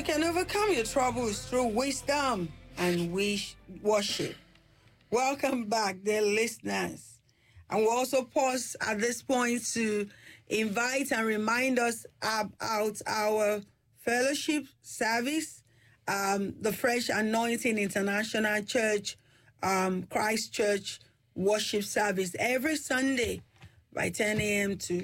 can overcome your troubles through wisdom and worship. Welcome back, dear listeners. And we'll also pause at this point to invite and remind us about our fellowship service, the Fresh Anointing International Church, Christ Church worship service every Sunday by 10 a.m. to